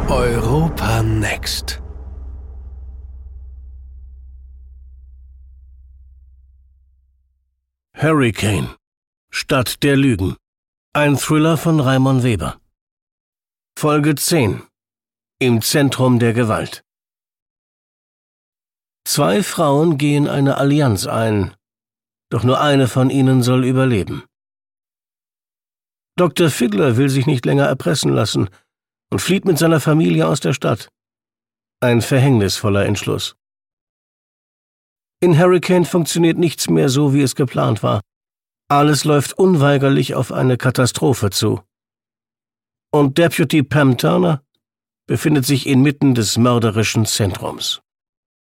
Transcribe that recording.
Europa Next. Hurricane. Stadt der Lügen. Ein Thriller von Raimon Weber. Folge 10. Im Zentrum der Gewalt. Zwei Frauen gehen eine Allianz ein, doch nur eine von ihnen soll überleben. Dr. Fiddler will sich nicht länger erpressen lassen und flieht mit seiner Familie aus der Stadt. Ein verhängnisvoller Entschluss. In Hurricane funktioniert nichts mehr so, wie es geplant war. Alles läuft unweigerlich auf eine Katastrophe zu. Und Deputy Pam Turner befindet sich inmitten des mörderischen Zentrums.